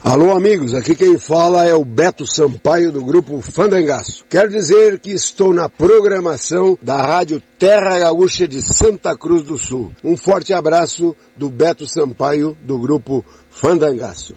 Alô amigos, aqui quem fala é o Beto Sampaio do grupo Fandangaço. Quero dizer que estou na programação da Rádio Terra Gaúcha de Santa Cruz do Sul. Um forte abraço do Beto Sampaio do grupo Fandangaço.